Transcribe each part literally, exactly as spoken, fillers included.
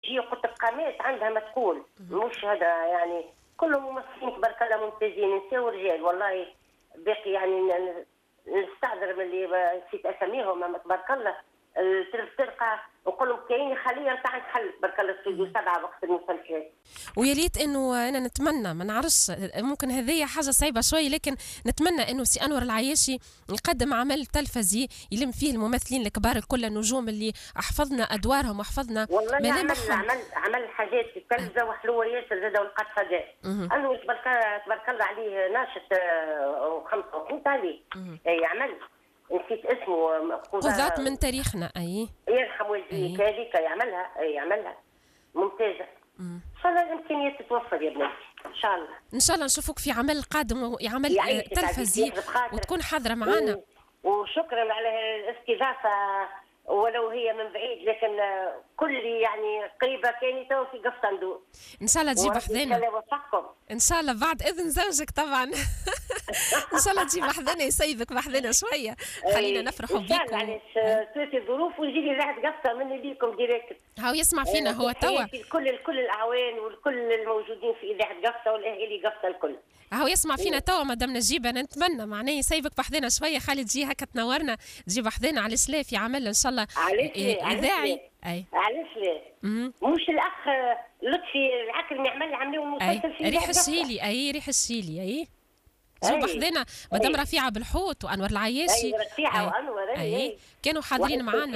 تجي قلت قامات عندها ما تقول، مش هذا يعني كلهم ممثلين تبارك الله ممتازين، نساء ورجال والله. باقي يعني نستعذر من اللي نسيت اساميهم، اما تبارك الله الفرقه نقول لهم كاين خليه نتاع نحل تبارك الله استوديو سبعه وقت المسلسلات. ويا ريت انه انا نتمنى، ما نعرفش ممكن هذه حاجه صعيبه شوي، لكن نتمنى انه سي انور العياشي يقدم عمل تلفزي يلم فيه الممثلين الكبار الكل، النجوم اللي حفظنا ادوارهم وحفظنا ملامحهم. عمل عمل عمل حاجات في التلفزه وحلوه ياسر زاد ولقات فداء. انه تبارك تبارك الله عليه ناشط وخمسه وخمسه عليه. اي عمل نسيت اسمه قضاة من تاريخنا. اي يرحم والديك هذيك يعملها. اي يعملها ممتازه. ان شاء الله الامكانيات تتوفر يا بناتي ان شاء الله. ان شاء الله نشوفك في عمل قادم وعمل تلفزي وتكون حاضره معنا. وشكرا على الاستضافه ولو هي من بعيد، لكن كل يعني قريبه كاني تو في قفطندو. ان شاء الله تجيب حذانا. ان شاء الله بعد اذن زوجك طبعا. ان شاء الله تجيب حذانا يسيبك بحذانا شويه، خلينا نفرحوا بيكم. معليش ثلاث ظروف ونجي لي واحد قفطه مني ليكم ديريكت. هاو يسمع فينا هو توا. كل الكل الاعوان والكل الموجودين في اذاعه قفطه والاهالي قفطه الكل. هاو يسمع فينا توا مدام نجيب. انا نتمنى معناه يسيبك بحذانا شويه، خلي تجي هكا تنورنا، تجيب حذانا على السلاف يعمل ان شاء الله اذاعي. اي علاش لا؟ مش الاخ لطفي العكرمي يعمل عملوا مسلسل في ريح الشيلي. اي ريح الشيلي. اي جيبوا حذانا مدام رفيعه بالحوت وانور العياشي. اي رفيعه وانور. اي كانوا حاضرين معنا.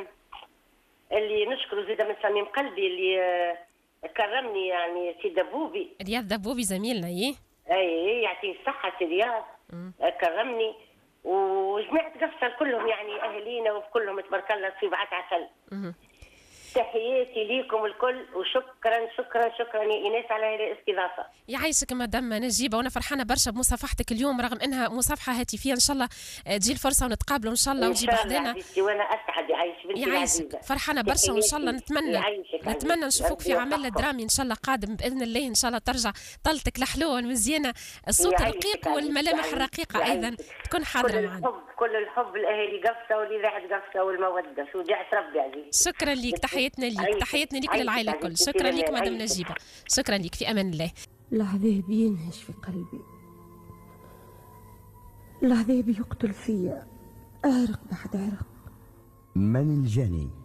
اللي نشكره زيد من صميم قلبي اللي كرمني يعني سي دبوبي، رياض دبوبي زميلنا. اي اي يعطيه الصحه سي رياض كرمني، وجماعه قفصه كلهم يعني اهالينا وكلهم تبارك الله في بعت عسل. تحياتي ليكم الكل وشكرا شكرا شكرا يا ايناس على هذه الاستضافه. يعيشك مدام نجيبه، وانا فرحانه برشا بمصافحتك اليوم رغم انها مصافحه هاتفيه. ان شاء الله تجي الفرصه ونتقابلوا ان شاء الله وتجيب حدانا. وانا اسعد يعيش بنتي يعيشك، فرحانه برشا وان شاء الله نتمنى نتمنى نشوفوك في عمل درامي ان شاء الله قادم باذن الله. ان شاء الله ترجع طلتك الحلوه المزيانه، الصوت الرقيق والملامح الرقيقه ايضا تكون حاضره معنا. كل الحب الاهالي قفصه ولإذاعة قفصه والموده وديعة ربي عزيز. شكرا ليك، تحياتنا ليك، تحياتنا ليك للعائله الكل. شكرا ليك مدام نجيبه، شكرا ليك، في امان الله. العذاب ينهش في قلبي، العذاب يقتل فيا عرق بعد عرق. من الجاني